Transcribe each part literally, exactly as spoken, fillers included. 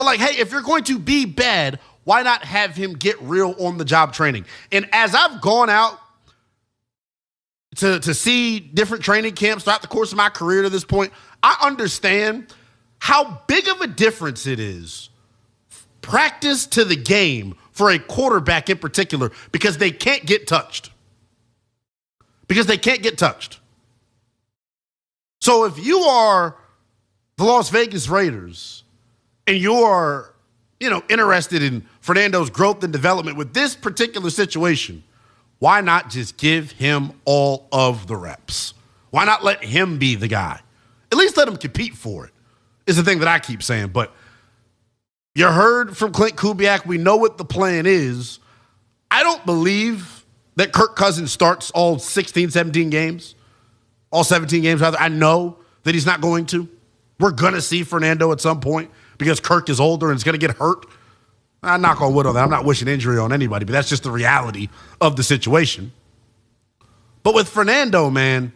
But like, hey, if you're going to be bad, why not have him get real on-the-job training? And as I've gone out to, to see different training camps throughout the course of my career to this point, I understand how big of a difference it is, practice to the game for a quarterback in particular, because they can't get touched. Because they can't get touched. So if you are the Las Vegas Raiders and you are, you know, interested in Fernando's growth and development with this particular situation, why not just give him all of the reps? Why not let him be the guy? At least let him compete for it, is the thing that I keep saying. But you heard from Clint Kubiak. We know what the plan is. I don't believe that Kirk Cousins starts all sixteen, seventeen games, all seventeen games, rather. I know that he's not going to. We're going to see Fernando at some point because Kirk is older and is going to get hurt. I knock on wood on that. I'm not wishing injury on anybody, but that's just the reality of the situation. But with Fernando, man,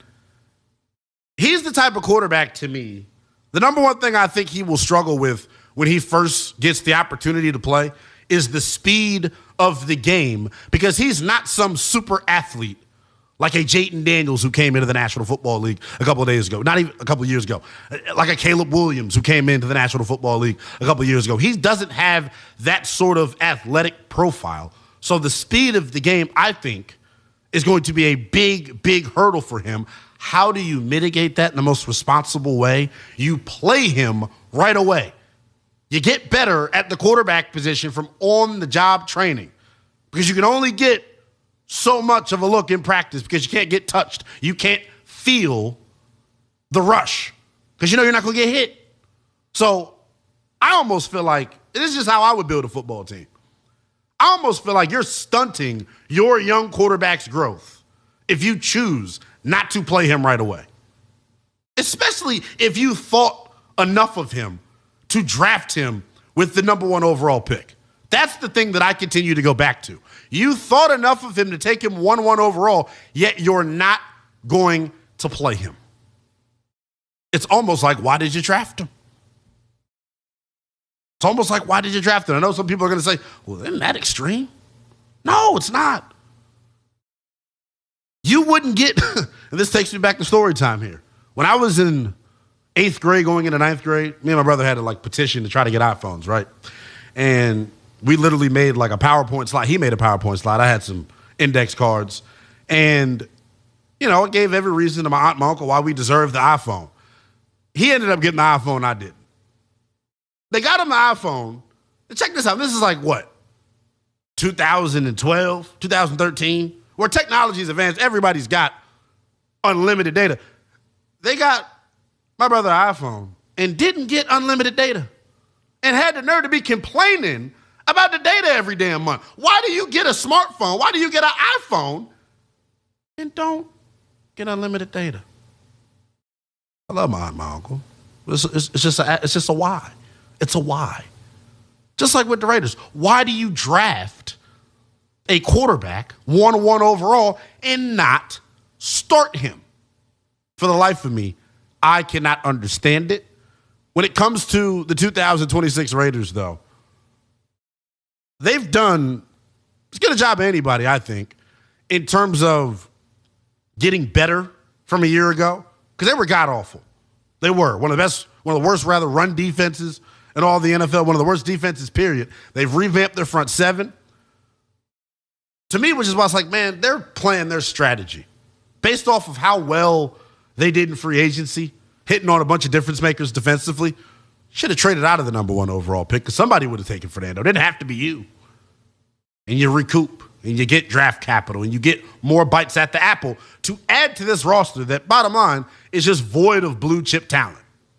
he's the type of quarterback to me. The number one thing I think he will struggle with when he first gets the opportunity to play is the speed of the game, because he's not some super athlete like a Jayden Daniels who came into the National Football League a couple of days ago, not even a couple of years ago, like a Caleb Williams who came into the National Football League a couple of years ago. He doesn't have that sort of athletic profile. So the speed of the game, I think, is going to be a big, big hurdle for him. How do you mitigate that in the most responsible way? You play him right away. You get better at the quarterback position from on-the-job training, because you can only get so much of a look in practice because you can't get touched. You can't feel the rush because you know you're not going to get hit. So I almost feel like, this is just how I would build a football team. I almost feel like you're stunting your young quarterback's growth if you choose not to play him right away, especially if you thought enough of him to draft him with the number one overall pick. That's the thing that I continue to go back to. You thought enough of him to take him one one overall, yet you're not going to play him. It's almost like, why did you draft him? It's almost like, why did you draft him? I know some people are going to say, well, isn't that extreme? No, it's not. You wouldn't get, and this takes me back to story time here. When I was in eighth grade going into ninth grade, me and my brother had to like petition to try to get iPhones, right? And we literally made like a PowerPoint slide. He made a PowerPoint slide. I had some index cards. And, you know, it gave every reason to my aunt and my uncle why we deserved the iPhone. He ended up getting the iPhone, I didn't. They got him the iPhone. And check this out. This is like what? two thousand twelve, two thousand thirteen, where technology's advanced. Everybody's got unlimited data. They got my brother an iPhone and didn't get unlimited data and had the nerve to be complaining about the data every damn month. Why do you get a smartphone? Why do you get an iPhone and don't get unlimited data? I love my aunt, my uncle. It's, it's, it's just a, it's just a why. It's a why. Just like with the Raiders. Why do you draft a quarterback one one overall and not start him? For the life of me, I cannot understand it. When it comes to the two thousand twenty-six Raiders, though, they've done as good a job as anybody, I think, in terms of getting better from a year ago, because they were god-awful. They were. One of the best, one of the worst, rather, run defenses in all the N F L, one of the worst defenses, period. They've revamped their front seven. To me, which is why it's like, man, they're playing their strategy based off of how well they did in free agency, hitting on a bunch of difference makers defensively. Should have traded out of the number one overall pick because somebody would have taken Fernando. It didn't have to be you. And you recoup, and you get draft capital, and you get more bites at the apple to add to this roster that, bottom line, is just void of blue-chip talent.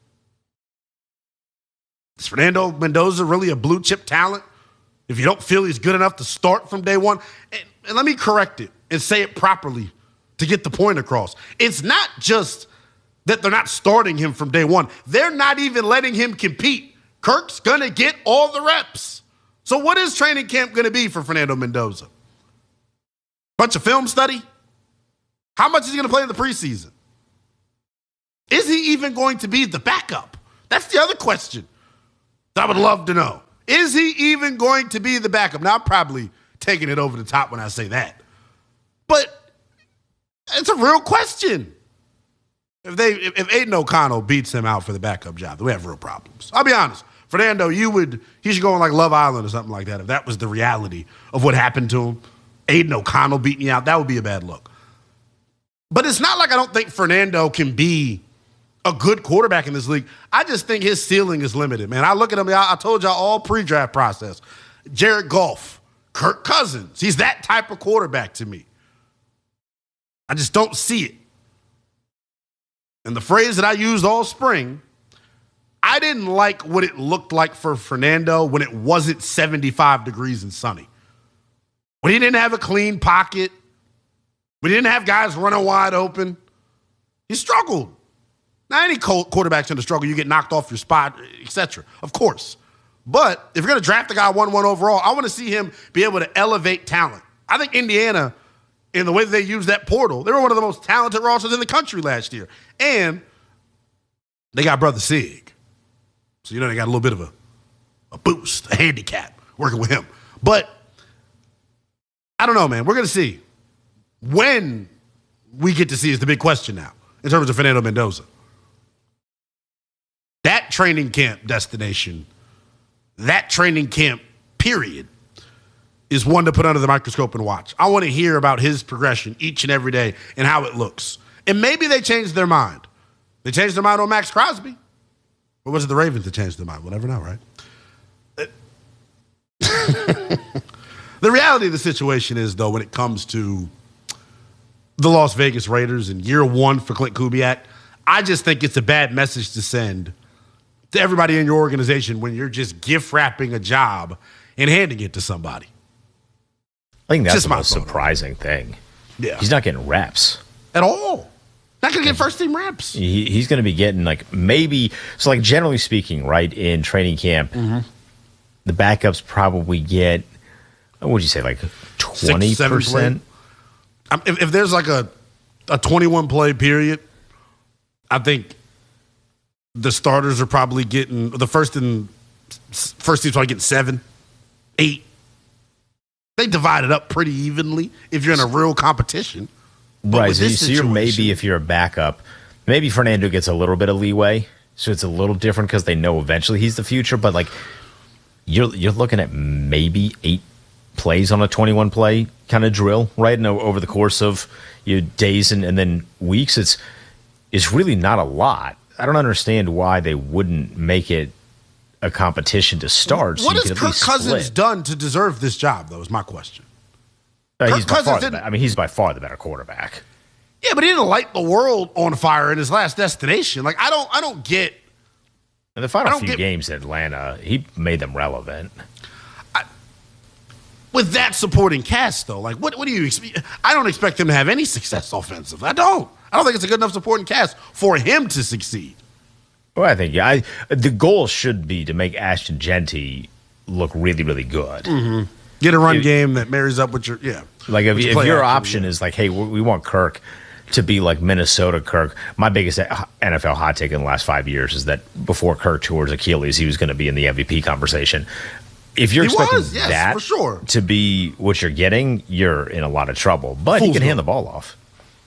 Is Fernando Mendoza really a blue-chip talent if you don't feel he's good enough to start from day one? And, and let me correct it and say it properly to get the point across. It's not just that they're not starting him from day one. They're not even letting him compete. Kirk's going to get all the reps. So what is training camp going to be for Fernando Mendoza? Bunch of film study? How much is he going to play in the preseason? Is he even going to be the backup? That's the other question. I would love to know. Is he even going to be the backup? Now, I'm probably taking it over the top when I say that. But it's a real question. If they, if, if Aiden O'Connell beats him out for the backup job, then we have real problems. I'll be honest. Fernando, you would, he should go on like Love Island or something like that. If that was the reality of what happened to him, Aiden O'Connell beating you out, that would be a bad look. But it's not like I don't think Fernando can be a good quarterback in this league. I just think his ceiling is limited, man. I look at him, I, I told y'all all pre-draft process. Jared Goff, Kirk Cousins, he's that type of quarterback to me. I just don't see it. And the phrase that I used all spring, I didn't like what it looked like for Fernando when it wasn't seventy-five degrees and sunny. When he didn't have a clean pocket, when he didn't have guys running wide open, he struggled. Now, any quarterback's going to struggle. You get knocked off your spot, et cetera. Of course. But if you're going to draft a guy one one overall, I want to see him be able to elevate talent. I think Indiana, in the way that they use that portal, they were one of the most talented rosters in the country last year. And they got Brother Sig. So, you know, they got a little bit of a, a boost, a handicap working with him. But I don't know, man. We're going to see. When we get to see is the big question now in terms of Fernando Mendoza. That training camp destination, that training camp period, is one to put under the microscope and watch. I want to hear about his progression each and every day and how it looks. And maybe they changed their mind. They changed their mind on Max Crosby. Or was it the Ravens that changed their mind? We'll never know, right? The reality of the situation is, though, when it comes to the Las Vegas Raiders in year one for Clint Kubiak, I just think it's a bad message to send to everybody in your organization when you're just gift wrapping a job and handing it to somebody. I think that's just the most surprising thing. Yeah. He's not getting reps. At all. Not going to get first team reps. He, he's going to be getting like maybe, so like generally speaking, right, in training camp, mm-hmm. the backups probably get, what would you say, like twenty percent? Six, if, if there's like a, a twenty-one play period, I think the starters are probably getting, the first and first team's probably getting seven, eight. They divide it up pretty evenly if you're in a real competition. But right, so, so you're maybe, if you're a backup, maybe Fernando gets a little bit of leeway, so it's a little different because they know eventually he's the future, but like you're you're looking at maybe eight plays on a twenty-one play kind of drill, right? And over the course of your days and, and then weeks, it's it's really not a lot. I don't understand why they wouldn't make it a competition to start. What so has Kirk Cousins done to deserve this job, though, is my question. Uh, he's by far the, I mean, he's by far the better quarterback. Yeah, but he didn't light the world on fire in his last destination. Like, I don't I don't get... In the final few get, games in Atlanta, he made them relevant. I, with that supporting cast, though, like, what, what do you expect? I don't expect him to have any success offensively. I don't. I don't think it's a good enough supporting cast for him to succeed. Well, I think yeah, I, the goal should be to make Ashton Genty look really, really good. Mm-hmm. Get a run if, game that marries up with your, yeah. Like if, if your option yeah. is like, hey, we want Kirk to be like Minnesota Kirk. My biggest N F L hot take in the last five years is that before Kirk towards Achilles, he was going to be in the M V P conversation. If you're he expecting was, yes, that for sure. to be what you're getting, you're in a lot of trouble. But Fool's he can hand the ball off.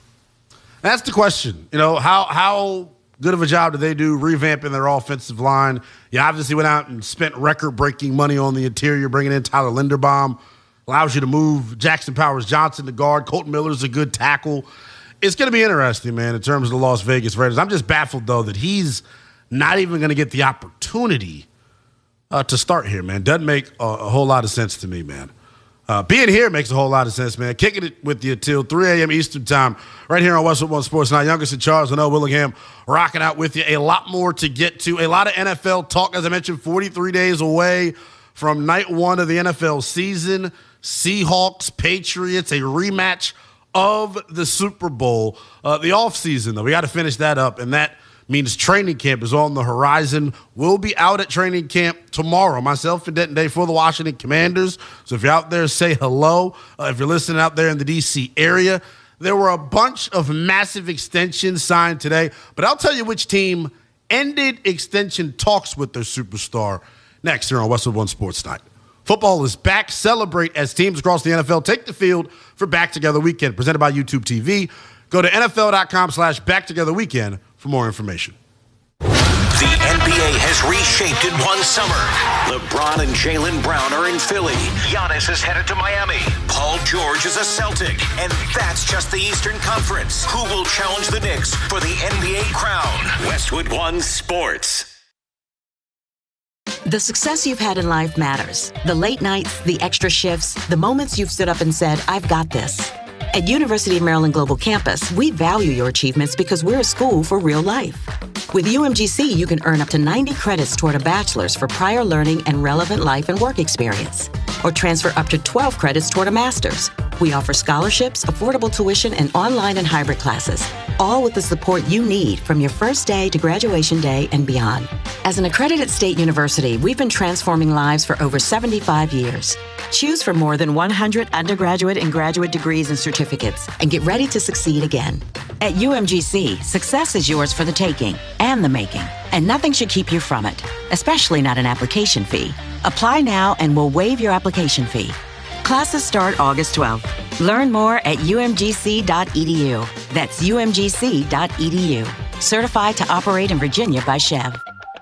That's the question. You know, how how good of a job did they do revamping their offensive line? You obviously went out and spent record-breaking money on the interior, bringing in Tyler Linderbaum. Allows you to move Jackson Powers-Johnson to guard. Colton Miller's a good tackle. It's going to be interesting, man, in terms of the Las Vegas Raiders. I'm just baffled, though, that he's not even going to get the opportunity uh, to start here, man. Doesn't make a, a whole lot of sense to me, man. Uh, being here makes a whole lot of sense, man. Kicking it with you till three a.m. Eastern time right here on Westwood One Sports Night. Youngest and Charles and O. Willingham rocking out with you. A lot more to get to. A lot of N F L talk, as I mentioned, forty-three days away from night one of the N F L season. Seahawks, Patriots, a rematch of the Super Bowl. Uh, the offseason, though, we got to finish that up, and that means training camp is on the horizon. We'll be out at training camp tomorrow, myself and Denton Day for the Washington Commanders. So if you're out there, say hello. Uh, if you're listening out there in the D C area, there were a bunch of massive extensions signed today, but I'll tell you which team ended extension talks with their superstar next here on Westwood One Sports Night. Football is back. Celebrate as teams across the N F L take the field for Back Together Weekend, presented by YouTube T V. Go to N F L dot com slash Back Together Weekend for more information. The N B A has reshaped in one summer. LeBron and Jaylen Brown are in Philly. Giannis is headed to Miami. Paul George is a Celtic. And that's just the Eastern Conference. Who will challenge the Knicks for the N B A crown? Westwood One Sports. The success you've had in life matters. The late nights, the extra shifts, the moments you've stood up and said, I've got this. At University of Maryland Global Campus, we value your achievements because we're a school for real life. With U M G C, you can earn up to ninety credits toward a bachelor's for prior learning and relevant life and work experience, or transfer up to twelve credits toward a master's. We offer scholarships, affordable tuition, and online and hybrid classes, all with the support you need from your first day to graduation day and beyond. As an accredited state university, we've been transforming lives for over seventy-five years. Choose from more than one hundred undergraduate and graduate degrees and certificates, and get ready to succeed again. At U M G C, success is yours for the taking and the making, and nothing should keep you from it, especially not an application fee. Apply now and we'll waive your application fee. Classes start August twelfth. Learn more at U M G C dot E D U. That's U M G C dot E D U. Certified to operate in Virginia by Chev.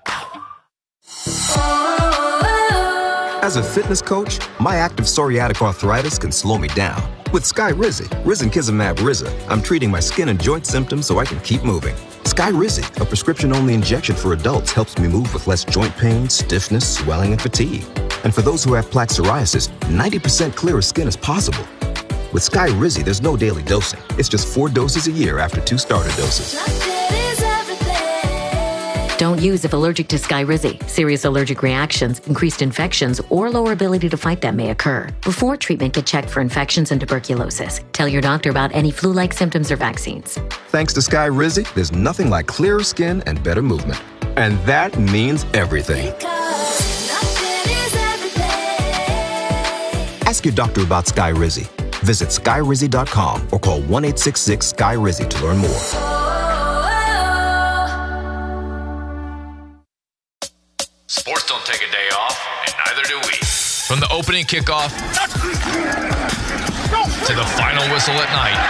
As a fitness coach, my active psoriatic arthritis can slow me down. With Skyrizi, risankizumab Riza, I'm treating my skin and joint symptoms so I can keep moving. Skyrizi, a prescription-only injection for adults, helps me move with less joint pain, stiffness, swelling, and fatigue. And for those who have plaque psoriasis, ninety percent clearer skin is possible. With Skyrizi, there's no daily dosing. It's just four doses a year after two starter doses. Don't use if allergic to Skyrizi. Serious allergic reactions, increased infections, or lower ability to fight them may occur. Before treatment, get checked for infections and tuberculosis. Tell your doctor about any flu-like symptoms or vaccines. Thanks to Skyrizi, there's nothing like clearer skin and better movement. And that means everything. Ask your doctor about Skyrizi. Visit Skyrizi dot com or call one eight six six Sky Rizi to learn more. Sports don't take a day off, and neither do we. From the opening kickoff to the final whistle at night,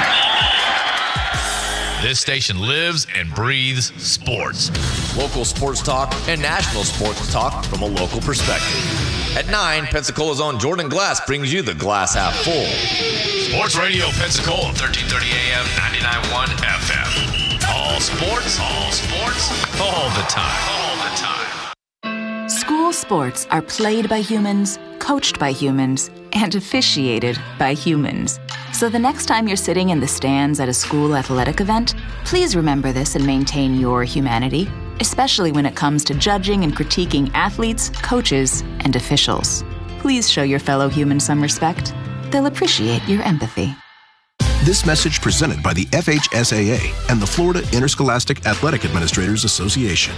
this station lives and breathes sports. Local sports talk and national sports talk from a local perspective. At nine, Pensacola's own Jordan Glass brings you the Glass Half Full. Sports Radio Pensacola, thirteen thirty A M, ninety-nine point one F M. All sports, all sports, all the time, all the time. School sports are played by humans, coached by humans, and officiated by humans. So the next time you're sitting in the stands at a school athletic event, please remember this and maintain your humanity, especially when it comes to judging and critiquing athletes, coaches, and officials. Please show your fellow humans some respect. They'll appreciate your empathy. This message presented by the F H S A A and the Florida Interscholastic Athletic Administrators Association.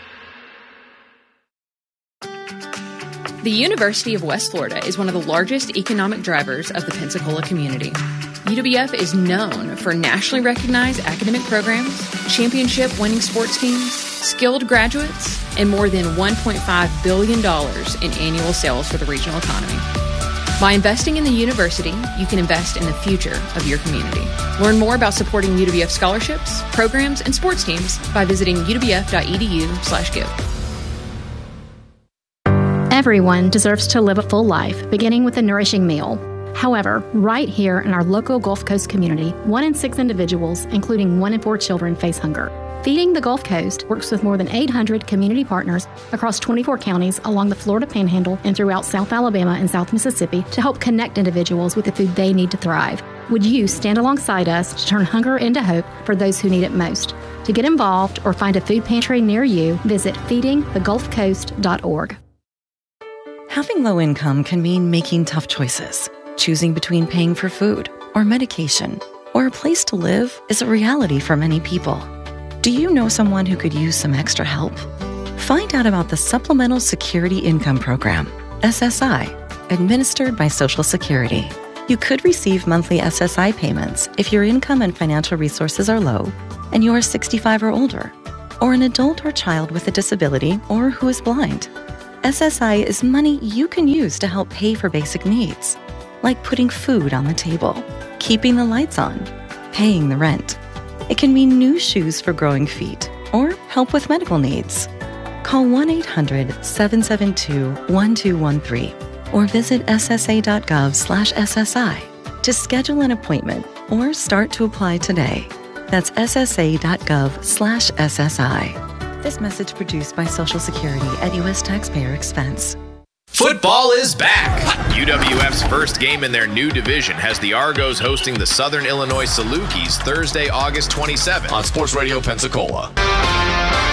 The University of West Florida is one of the largest economic drivers of the Pensacola community. U W F is known for nationally recognized academic programs, championship-winning sports teams, skilled graduates, and more than one point five billion dollars in annual sales for the regional economy. By investing in the university, you can invest in the future of your community. Learn more about supporting U W F scholarships, programs, and sports teams by visiting u w f dot e d u slash give. Everyone deserves to live a full life, beginning with a nourishing meal. However, right here in our local Gulf Coast community, one in six individuals, including one in four children, face hunger. Feeding the Gulf Coast works with more than eight hundred community partners across twenty-four counties along the Florida Panhandle and throughout South Alabama and South Mississippi to help connect individuals with the food they need to thrive. Would you stand alongside us to turn hunger into hope for those who need it most? To get involved or find a food pantry near you, visit feeding the gulf coast dot org. Having low income can mean making tough choices. Choosing between paying for food or medication or a place to live is a reality for many people. Do you know someone who could use some extra help? Find out about the Supplemental Security Income Program, S S I, administered by Social Security. You could receive monthly S S I payments if your income and financial resources are low and you are sixty-five or older, or an adult or child with a disability or who is blind. S S I is money you can use to help pay for basic needs, like putting food on the table, keeping the lights on, paying the rent. It can mean new shoes for growing feet or help with medical needs. Call one eight hundred seven seven two one two one three or visit S S A dot gov slash S S I to schedule an appointment or start to apply today. That's S S A dot gov slash S S I. This message produced by Social Security at U S taxpayer expense. Football is back. U W F's first game in their new division has the Argos hosting the Southern Illinois Salukis Thursday, August twenty-seventh on Sports Radio Pensacola.